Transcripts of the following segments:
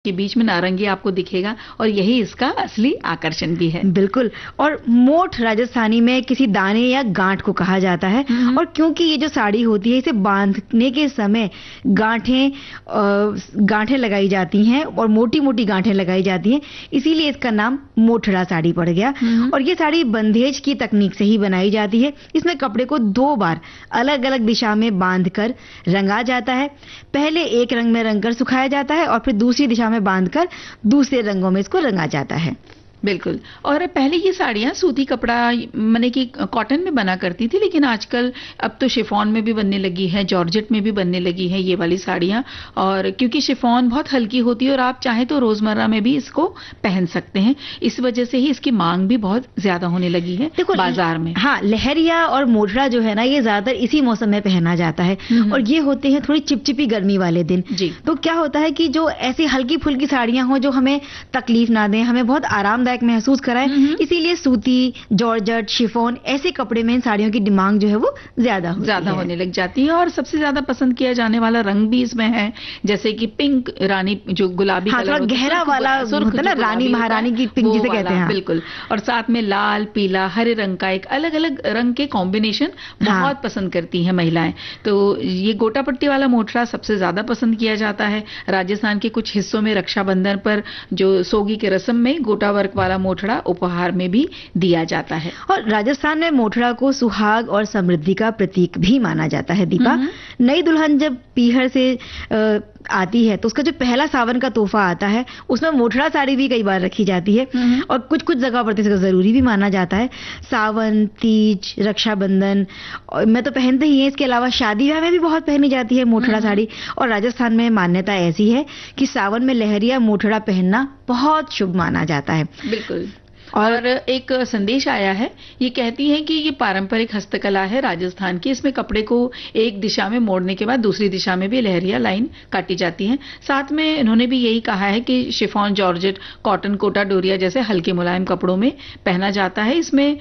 के बीच में नारंगी आपको दिखेगा और यही इसका असली आकर्षण भी है। बिल्कुल। और मोठ राजस्थानी में किसी दाने या गांठ को कहा जाता है और क्योंकि ये जो साड़ी होती है इसे बांधने के समय गांठें लगाई जाती हैं और मोटी मोटी गांठें लगाई जाती हैं, इसीलिए इसका नाम मोठड़ा साड़ी पड़ गया। और ये साड़ी बंधेज की तकनीक से ही बनाई जाती है। इसमें कपड़े को 2 बार अलग अलग दिशा में बांधकर रंगा जाता है। पहले एक रंग में रंगकर सुखाया जाता है और फिर दूसरी दिशा में बांधकर दूसरे रंगों में इसको रंगा जाता है। बिल्कुल। और पहले ये साड़ियां सूती कपड़ा माने कि कॉटन में बना करती थी, लेकिन आजकल अब तो शिफॉन में भी बनने लगी है, जॉर्जेट में भी बनने लगी है ये वाली साड़ियां। और क्योंकि शिफॉन बहुत हल्की होती है और आप चाहे तो रोजमर्रा में भी इसको पहन सकते हैं, इस वजह से ही इसकी मांग भी बहुत ज्यादा होने लगी है बाजार में। हाँ, लहरिया और मोठड़ा जो है ना, ये ज्यादातर इसी मौसम में पहना जाता है और ये होते हैं थोड़ी चिपचिपी गर्मी वाले दिन। जी। तो क्या होता है कि जो ऐसी हल्की फुल्की साड़ियां हो जो हमें तकलीफ ना दें, हमें बहुत आरामदायक महसूस कराए, इसीलिए सूती, जॉर्जेट, शिफॉन ऐसे कपड़े में इन साड़ियों की डिमांड जो है वो ज्यादा होने लग जाती है। और सबसे ज्यादा पसंद किया जाने वाला रंग भी इसमें है, जैसे कि पिंक रानी, जो गुलाबी कलर गहरा वाला होता है ना, रानी महारानी की पिंक जिसे कहते हैं। बिल्कुल। और साथ में लाल, पीला, हरे रंग का एक अलग अलग रंग के कॉम्बिनेशन बहुत पसंद करती हैं महिलाएं। तो ये गोटा पट्टी वाला मोठड़ा सबसे ज्यादा पसंद किया जाता है। राजस्थान के कुछ हिस्सों में रक्षाबंधन पर जो सोगी के रस्म में गोटा वर्क वाला मोठड़ा उपहार में भी दिया जाता है। और राजस्थान में मोठड़ा को सुहाग और समृद्धि का प्रतीक भी माना जाता है। दीपा, नई दुल्हन जब पीहर से आती है तो उसका जो पहला सावन का तोहफा आता है उसमें मोठड़ा साड़ी भी कई बार रखी जाती है और कुछ कुछ जगह पर इसको जरूरी भी माना जाता है। सावन, तीज, रक्षाबंधन में तो पहनते ही हैं, इसके अलावा शादी ब्याह में भी बहुत पहनी जाती है मोठड़ा साड़ी। और राजस्थान में मान्यता ऐसी है कि सावन में लहरिया मोठड़ा पहनना बहुत शुभ माना जाता है। बिल्कुल। और एक संदेश आया है, ये कहती हैं कि ये पारंपरिक हस्तकला है राजस्थान की, इसमें कपड़े को एक दिशा में मोड़ने के बाद दूसरी दिशा में भी लहरिया लाइन काटी जाती है। साथ में इन्होंने भी यही कहा है कि chiffon, georgette, cotton, Kota Doria जैसे हल्के मुलायम कपड़ों में पहना जाता है। इसमें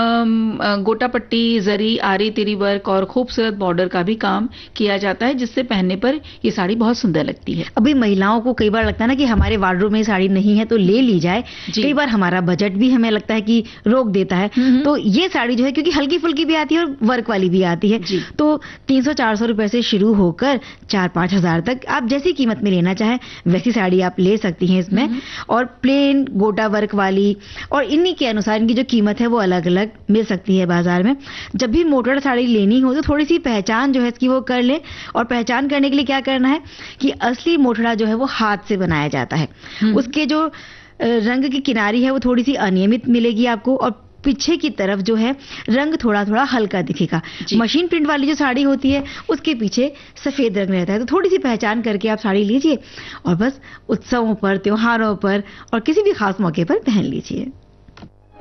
गोटा पट्टी, जरी, आरी तिरी वर्क और खूबसूरत बॉर्डर का भी काम किया जाता है, जिससे पहनने पर ये साड़ी बहुत सुंदर लगती है। अभी महिलाओं को कई बार लगता है ना कि हमारे वार्डरोब में साड़ी नहीं है तो ले ली जाए, कई बार हमारा बजट भी हमें लगता है कि रोक देता है। तो ये साड़ी जो है, क्योंकि हल्की फुल्की भी आती है और वर्क वाली भी आती है, तो 300-400 रुपए से शुरू होकर 4-5 हजार तक आप जैसी कीमत में लेना चाहे वैसी साड़ी आप ले सकती हैं इसमें। और प्लेन, गोटा वर्क वाली और इन्हीं के अनुसार इनकी जो कीमत है वो अलग अलग मिल सकती है बाजार में। जब भी मोठड़ा साड़ी लेनी हो तो थोड़ी सी पहचान जो है इसकी वो कर ले। और पहचान करने के लिए क्या करना है कि असली मोठड़ा जो है वो हाथ से बनाया जाता है। उसके जो रंग की किनारी है वो थोड़ी सी अनियमित मिलेगी आपको और पीछे की तरफ जो है रंग थोड़ा थोड़ा हल्का दिखेगा। मशीन प्रिंट वाली जो साड़ी होती है उसके पीछे सफेद रंग रहता है। तो थोड़ी सी पहचान करके आप साड़ी लीजिए और बस उत्सवों पर, त्योहारों पर और किसी भी खास मौके पर पहन लीजिए।